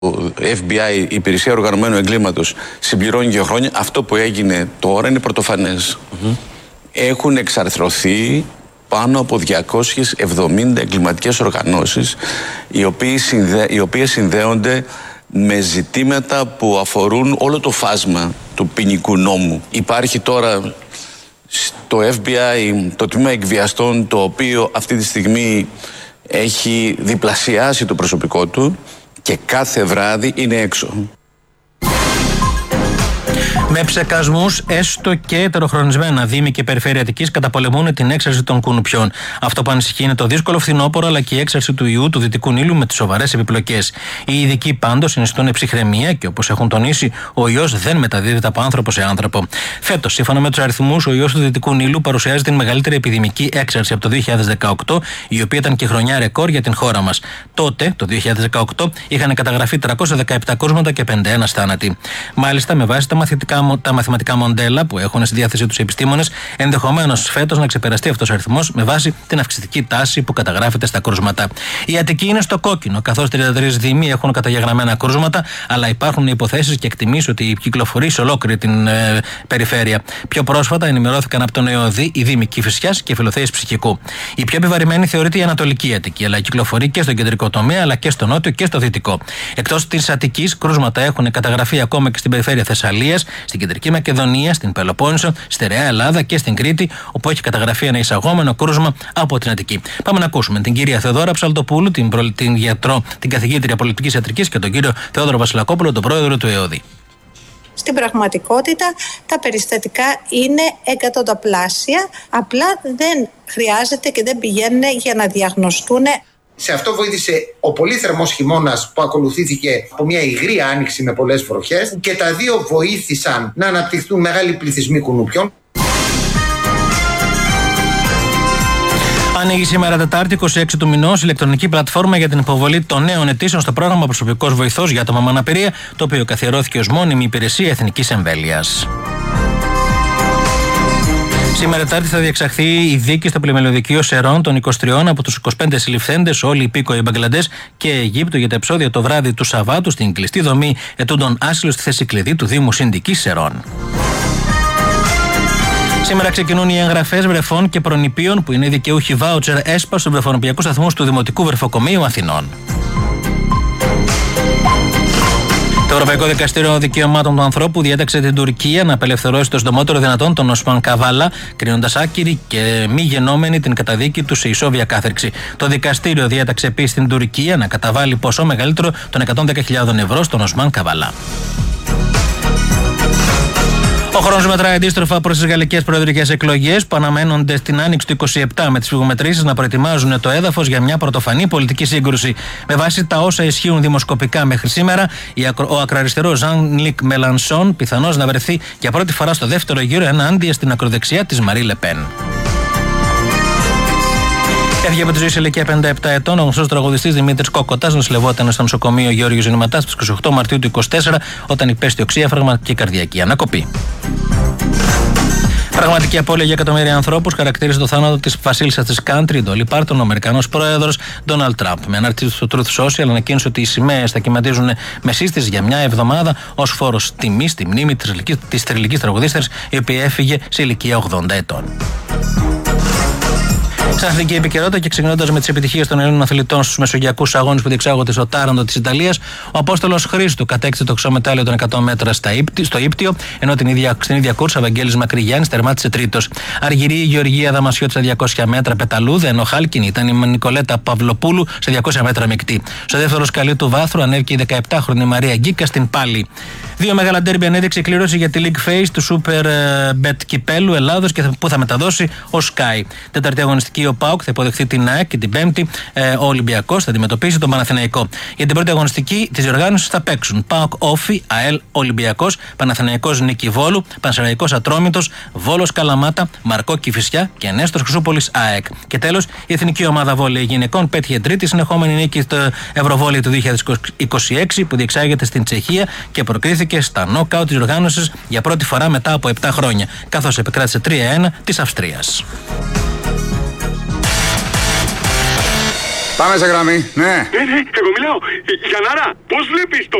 FBI, η Υπηρεσία Οργανωμένου Εγκλήματος, συμπληρώνει 2 χρόνια. Αυτό που έγινε τώρα είναι πρωτοφανές. Έχουν εξαρθρωθεί πάνω από 270 εγκληματικές οργανώσεις, οι οποίες συνδέονται με ζητήματα που αφορούν όλο το φάσμα του ποινικού νόμου. Υπάρχει τώρα στο FBI το τμήμα εκβιαστών, το οποίο αυτή τη στιγμή έχει διπλασιάσει το προσωπικό του και κάθε βράδυ είναι έξω. Με ψεκασμούς, έστω και ετεροχρονισμένα, δήμοι και περιφέρεια Αττικής καταπολεμούν την έξαρση των κουνουπιών. Αυτό που ανησυχεί είναι το δύσκολο φθινόπωρο αλλά και η έξαρση του ιού του Δυτικού Νείλου με τις σοβαρές επιπλοκές. Οι ειδικοί πάντως συνιστούν ψυχραιμία και όπως έχουν τονίσει, ο ιός δεν μεταδίδεται από άνθρωπο σε άνθρωπο. Φέτος, σύμφωνα με τους αριθμούς, ο ιός του Δυτικού Νείλου παρουσιάζει την μεγαλύτερη επιδημική έξαρση από το 2018, η οποία ήταν και χρονιά ρεκόρ για την χώρα μας. Τότε, το 2018, είχαν καταγραφεί 317 κρούσματα και 51 θάνατοι. Μάλιστα, με βάση τα μαθηματικά μοντέλα που έχουν στη διάθεσή τους οι επιστήμονες, ενδεχομένως φέτος να ξεπεραστεί αυτός ο αριθμός με βάση την αυξητική τάση που καταγράφεται στα κρούσματα. Η Αττική είναι στο κόκκινο, καθώς 33 δήμοι έχουν καταγεγραμμένα κρούσματα, αλλά υπάρχουν υποθέσεις και εκτιμήσεις ότι κυκλοφορεί σε ολόκληρη την περιφέρεια. Πιο πρόσφατα ενημερώθηκαν από τον ΕΟΔΗ οι δήμοι Κηφισιάς και Φιλοθέης Ψυχικού. Η πιο επιβαρημένη θεωρείται η Ανατολική Αττική, αλλά κυκλοφορεί και στον κεντρικό τομέα, αλλά και στο νότιο και στο δυτικό. Εκτός της Αττικής, κρούσματα έχουν καταγραφεί ακόμα και στην περιφέρεια Θεσσαλίας, στην Κεντρική Μακεδονία, στην Πελοπόννησο, στη Στερεά Ελλάδα και στην Κρήτη, όπου έχει καταγραφεί ένα εισαγόμενο κρούσμα από την Αττική. Πάμε να ακούσουμε την κυρία Θεοδώρα Ψαλτοπούλου, την γιατρό, την καθηγήτρια πολιτικής ιατρικής, και τον κύριο Θεόδωρο Βασιλακόπουλο, τον πρόεδρο του ΕΟΔΗ. Στην πραγματικότητα τα περιστατικά είναι εκατονταπλάσια, απλά δεν χρειάζεται και δεν πηγαίνουν για να διαγνωστούν. Σε αυτό βοήθησε ο πολύ θερμός χειμώνας που ακολουθήθηκε από μια υγρή άνοιξη με πολλές βροχές, και τα δύο βοήθησαν να αναπτυχθούν μεγάλοι πληθυσμοί κουνουπιών. Ανοίγει σήμερα Τετάρτη 26 του μηνός ηλεκτρονική πλατφόρμα για την υποβολή των νέων αιτήσεων στο πρόγραμμα Προσωπικός Βοηθός για άτομα με αναπηρία, το οποίο καθιερώθηκε ως μόνιμη υπηρεσία εθνικής εμβέλειας. Σήμερα Τετάρτη θα διεξαχθεί η δίκη στο Πλημελιωδικείο Σερών των 23 από τους 25 συλληφθέντες, όλοι υπήκοοι Μπαγκλαντές και Αιγύπτου, για τα επεισόδια το βράδυ του Σαββάτου στην κλειστή δομή ετούντων άσυλο στη θέση κλειδί του Δήμου Συνδικής Σερών. Σήμερα ξεκινούν οι εγγραφές βρεφών και προνηπίων που είναι δικαιούχοι βάουτσερ ΕΣΠΑ στους βρεφονιπιακούς σταθμούς του Δημοτικού Βρεφοκομείου Αθηνών. Το Ευρωπαϊκό Δικαστήριο Δικαιωμάτων του Ανθρώπου διέταξε την Τουρκία να απελευθερώσει το συντομότερο δυνατόν τον Οσμάν Καβάλα, κρίνοντας άκυρη και μη γενόμενη την καταδίκη του σε ισόβια κάθερξη. Το δικαστήριο διέταξε επίσης την Τουρκία να καταβάλει ποσό μεγαλύτερο των 110.000 ευρώ στον Οσμάν Καβάλα. Ο χρόνος μετράει αντίστροφα προς τις γαλλικές προεδρικές εκλογές που αναμένονται στην άνοιξη του 27, με τις φυγομετρήσεις να προετοιμάζουν το έδαφος για μια πρωτοφανή πολιτική σύγκρουση. Με βάση τα όσα ισχύουν δημοσκοπικά μέχρι σήμερα, ο ακροαριστερός Ζαν-Λικ Μελανσόν πιθανώς να βρεθεί για πρώτη φορά στο δεύτερο γύρο ενάντια στην ακροδεξιά της Μαρί Λεπέν. Έφυγε από τη ζωή σε ηλικία 57 ετών ο γνωστός τραγουδιστής Δημήτρης Κόκοτας, νοσηλευόταν στο νοσοκομείο Γεώργιος Ζηνηματάς στις 28 Μαρτίου του 2024, όταν υπέστη οξύαφραγμα και καρδιακή ανακοπή. Πραγματική απώλεια για εκατομμύρια ανθρώπους χαρακτήριζε το θάνατο της βασίλισσας της country, Ντόλι Πάρτον, ο Αμερικανός πρόεδρος Ντόναλντ Τραμπ. Με ανάρτηση του Truth Social ανακοίνωσε ότι οι σημαίες θα κυματίζουν με σύστηση για μια εβδομάδα ως φόρος τιμής στη μνήμη της θρυλικής τραγουδίστρας, η οποία έφυγε σε ηλικία 80 ετών. Στην αθλητική επικαιρότητα και ξεκινώντας με τις επιτυχίες των Ελλήνων αθλητών στους μεσογειακούς αγώνες που διεξάγονται στο Τάραντο της Ιταλίας, ο Απόστολος Χρήστου κατέκτησε το χρυσό μετάλλιο των 100 μέτρα στο ύπτιο, ενώ στην ίδια κούρσα ο Βαγγέλης Μακρυγιάννης τερμάτισε τρίτος. Αργυρή η Γεωργία Δαμασιώτη στα 200 μέτρα πεταλούδα, ενώ χάλκινη ήταν η Νικολέτα Παυλοπούλου σε 200 μέτρα μεικτή. Στο δεύτερο σκαλί του βάθρου ανέβηκε η 17χρονη Μαρία Γκίκα στην πάλη. Δύο μεγάλα ντέρμπι ανέδειξε η κλήρωση για τη League Phase του Super Bet Κυπέλλου Ελλάδος που θα μεταδώσει ο Sky. Τέταρτη αγωνιστική ο ΠΑΟΚ θα υποδεχθεί την ΑΕΚ και την Πέμπτη ο Ολυμπιακός θα αντιμετωπίσει τον Παναθηναϊκό. Για την πρώτη αγωνιστική της διοργάνωσης θα παίξουν ΠΑΟΚ Όφι, ΑΕΛ Ολυμπιακός, Παναθηναϊκός Νίκη Βόλου, Πανσεραϊκός Ατρόμητος, Βόλος Καλαμάτα, Μαρκό Κηφισιά και Νέστορ Χρυσούπολης ΑΕΚ. Και τέλος, η εθνική ομάδα βόλεϊ γυναικών πέτυχε τρίτη συνεχόμενη νίκη στο Ευρωβόλεϊ του 2026 που διεξάγεται στην Τσεχία και προκρίθηκε στα νοκάουτ της διοργάνωσης για πρώτη φορά μετά από 7 χρόνια, καθώς επικράτησε 3-1 της Αυστρίας. Πάμε σε γραμμή, ναι. Ναι, εγώ μιλάω. Γιαννάρα, πώς βλέπεις το